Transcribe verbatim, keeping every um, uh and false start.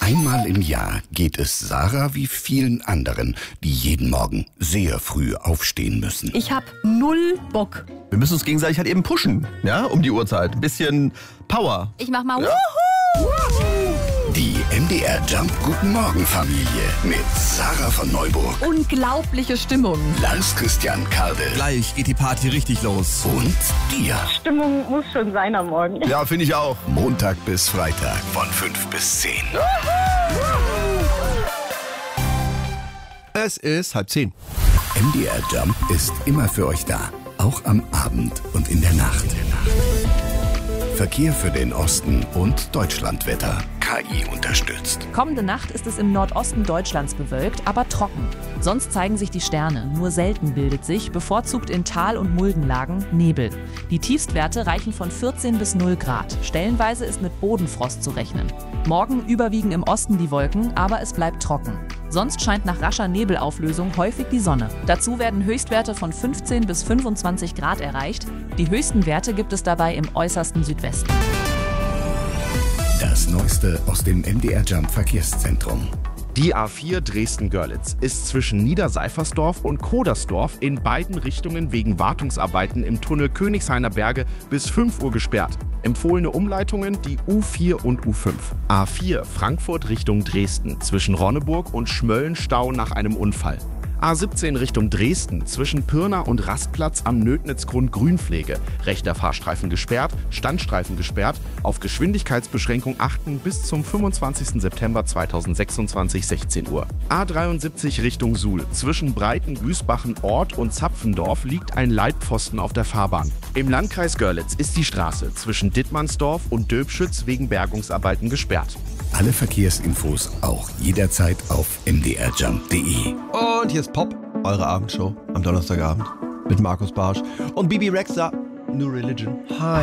Einmal im Jahr geht es Sarah wie vielen anderen, die jeden Morgen sehr früh aufstehen müssen. Ich hab null Bock. Wir müssen uns gegenseitig halt eben pushen, ja, um die Uhrzeit. Ein bisschen Power. Ich mach mal. Die M D R Jump Guten Morgen Familie mit Sarah von Neuburg, Unglaubliche Stimmung. Lars Christian Kardel Gleich geht die Party richtig los. und dir. Stimmung muss schon sein am Morgen. Ja, finde ich auch. Montag bis Freitag von fünf bis zehn. Es ist halb zehn. M D R Jump ist immer für euch da, auch am Abend und in der Nacht. Verkehr für den Osten und Deutschlandwetter. K I unterstützt. Kommende Nacht ist es im Nordosten Deutschlands bewölkt, aber trocken. Sonst zeigen sich die Sterne. Nur selten bildet sich, bevorzugt in Tal- und Muldenlagen, Nebel. Die Tiefstwerte reichen von vierzehn bis null Grad. Stellenweise ist mit Bodenfrost zu rechnen. Morgen überwiegen im Osten die Wolken, aber es bleibt trocken. Sonst scheint nach rascher Nebelauflösung häufig die Sonne. Dazu werden Höchstwerte von fünfzehn bis fünfundzwanzig Grad erreicht. Die höchsten Werte gibt es dabei im äußersten Südwesten. Das Neueste aus dem M D R Jump Verkehrszentrum. Die A vier Dresden-Görlitz ist zwischen Niederseifersdorf und Kodersdorf in beiden Richtungen wegen Wartungsarbeiten im Tunnel Königshainer Berge bis fünf Uhr gesperrt. Empfohlene Umleitungen die U vier und U fünf. A vier Frankfurt Richtung Dresden zwischen Ronneburg und Schmölln-Stau nach einem Unfall. A siebzehn Richtung Dresden zwischen Pirna und Rastplatz am Nödnitzgrund Grünpflege. Rechter Fahrstreifen gesperrt, Standstreifen gesperrt. Auf Geschwindigkeitsbeschränkung achten bis zum fünfundzwanzigsten September zweitausendsechsundzwanzig, sechzehn Uhr. A dreiundsiebzig Richtung Suhl zwischen Breiten-Güßbachen Ort und Zapfendorf liegt ein Leitpfosten auf der Fahrbahn. Im Landkreis Görlitz ist die Straße zwischen Dittmannsdorf und Döbschütz wegen Bergungsarbeiten gesperrt. Alle Verkehrsinfos auch jederzeit auf m d r jump punkt d e. Und hier ist Pop, eure Abendshow am Donnerstagabend mit Markus Barsch und Bibi Rexha, New Religion. Hi.